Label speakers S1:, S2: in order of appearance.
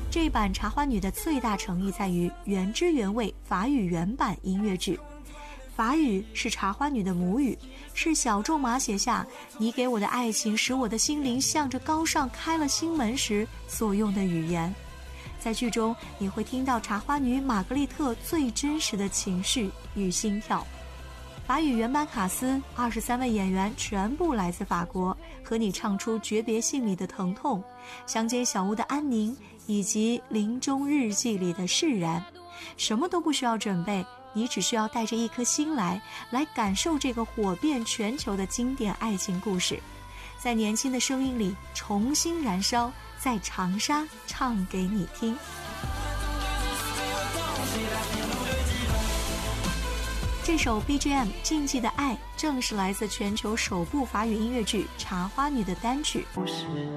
S1: 这版《茶花女》的最大诚意在于原汁原味法语原版音乐剧。法语是茶花女的母语，是小仲马写下你给我的爱情使我的心灵向着高尚开了心门时所用的语言。在剧中你会听到茶花女玛格丽特最真实的情绪与心跳。法语原版卡斯23位演员全部来自法国，和你唱出诀别信里的疼痛，乡间小屋的安宁，以及临终日记里的释然。什么都不需要准备，你只需要带着一颗心来感受这个火遍全球的经典爱情故事，在年轻的声音里重新燃烧，在长沙唱给你听。这首 BGM 禁忌的爱正是来自全球首部法语音乐剧《茶花女》的单曲。